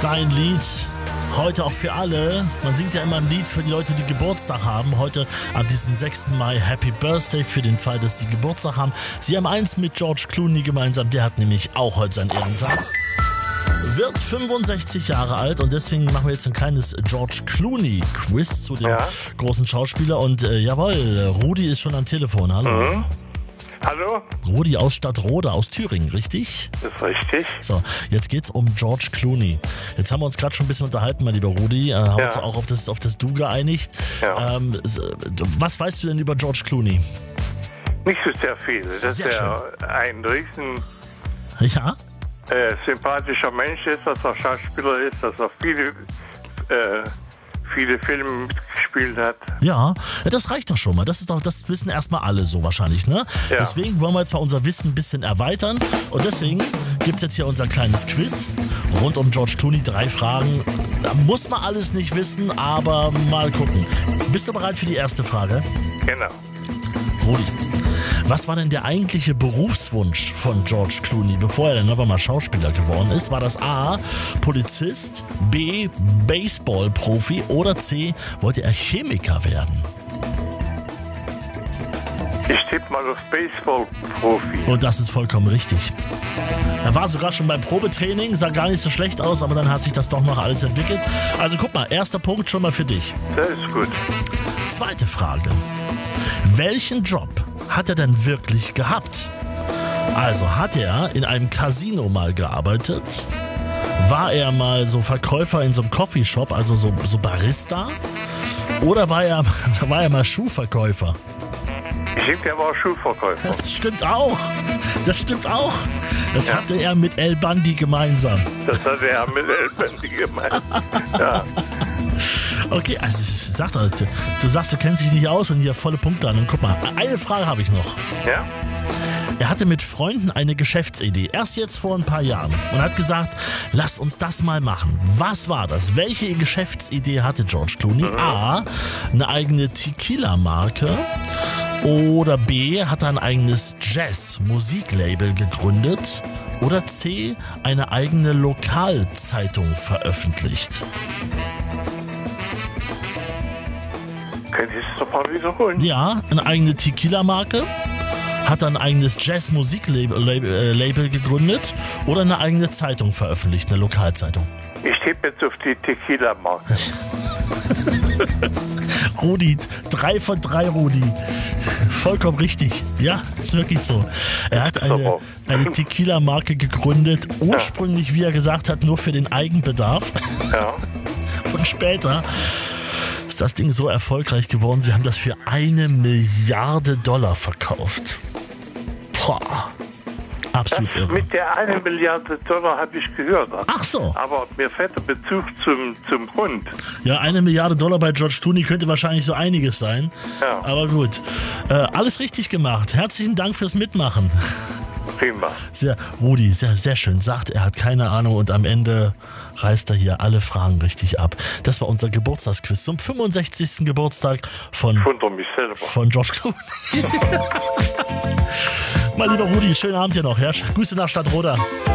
Dein Lied. Heute auch für alle. Man singt ja immer ein Lied für die Leute, die Geburtstag haben. Heute an diesem 6. Mai Happy Birthday für den Fall, dass sie Geburtstag haben. Sie haben eins mit George Clooney gemeinsam. Der hat nämlich auch heute seinen Ehrentag. Wird 65 Jahre alt und deswegen machen wir jetzt ein kleines George Clooney-Quiz zu dem großen Schauspieler. Und jawohl, Rudi ist schon am Telefon. Hallo. Mhm. Hallo? Rudi aus Stadtroda, aus Thüringen, richtig? Das ist richtig. So, jetzt geht's um George Clooney. Jetzt haben wir uns gerade schon ein bisschen unterhalten, mein lieber Rudi. Haben uns auch auf das Du geeinigt. Ja. Was weißt du denn über George Clooney? Nicht so sehr viel. Dass Sehr er ein riesen Ja? sympathischer Mensch ist, dass er Schauspieler ist, dass er viele Filme mitgespielt hat. Ja, das reicht doch schon mal. Das wissen erstmal alle so wahrscheinlich, ne? Ja. Deswegen wollen wir jetzt mal unser Wissen ein bisschen erweitern. Und deswegen gibt's jetzt hier unser kleines Quiz rund um George Clooney. 3 Fragen. Da muss man alles nicht wissen, aber mal gucken. Bist du bereit für die erste Frage? Genau. Rudi, was war denn der eigentliche Berufswunsch von George Clooney, bevor er dann aber mal Schauspieler geworden ist? War das A, Polizist, B, Baseballprofi oder C, wollte er Chemiker werden? Ich tippe mal auf Baseballprofi. Und das ist vollkommen richtig. Er war sogar schon beim Probetraining, sah gar nicht so schlecht aus, aber dann hat sich das doch noch alles entwickelt. Also guck mal, erster Punkt schon mal für dich. Das ist gut. Zweite Frage. Welchen Job hat er denn wirklich gehabt? Also hat er in einem Casino mal gearbeitet? War er mal so Verkäufer in so einem Coffeeshop, also so Barista? Oder war er mal Schuhverkäufer? Ich denke, er war Schuhverkäufer. Das stimmt auch. Das hatte er mit El Bandi gemeinsam. Das hatte er mit El Bandi gemeint. Ja. Okay, also du sagst, du kennst dich nicht aus und hier volle Punkte an. Und guck mal, eine Frage habe ich noch. Ja? Er hatte mit Freunden eine Geschäftsidee, erst jetzt vor ein paar Jahren, und hat gesagt, lasst uns das mal machen. Was war das? Welche Geschäftsidee hatte George Clooney? A, eine eigene Tequila-Marke, oder B, hat er ein eigenes Jazz-Musiklabel gegründet, oder C, eine eigene Lokalzeitung veröffentlicht. Könnt ihr es doch mal wiederholen? Ja, eine eigene Tequila-Marke, hat ein eigenes Jazz-Musiklabel gegründet oder eine eigene Zeitung veröffentlicht, eine Lokalzeitung. Ich tippe jetzt auf die Tequila-Marke. Rudi, 3 von 3, Rudi. Vollkommen richtig. Ja, ist wirklich so. Er hat eine Tequila-Marke gegründet, ursprünglich, wie er gesagt hat, nur für den Eigenbedarf. Ja. Und später ist das Ding so erfolgreich geworden, sie haben das für $1 Milliarde verkauft. Boah. Absolut irre. Mit der $1 Milliarde habe ich gehört. Ach so. Aber mir fällt der Bezug zum Hund. Ja, $1 Milliarde bei George Clooney könnte wahrscheinlich so einiges sein. Ja. Aber gut. Alles richtig gemacht. Herzlichen Dank fürs Mitmachen. Prima. Rudi, sehr schön. Sagt, er hat keine Ahnung und am Ende reißt er hier alle Fragen richtig ab. Das war unser Geburtstagsquiz zum 65. Geburtstag von George Clooney. Mein lieber Rudi, schönen Abend dir noch. Ja? Grüße nach Stadtroda.